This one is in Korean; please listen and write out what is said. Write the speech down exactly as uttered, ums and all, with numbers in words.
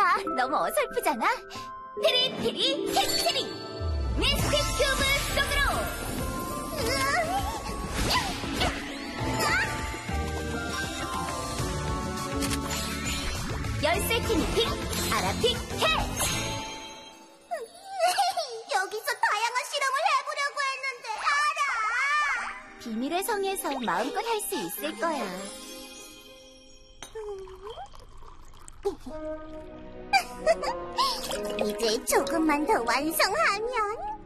너무 어설프잖아. 피리피리 캐치리 미스틱 큐브 속으로. 열쇠 팀이 픽, 아라픽 캐. 여기서 다양한 실험을 해보려고 했는데 알아. 비밀의 성에서 마음껏 할 수 있을 거야. 이제 조금만 더 완성하면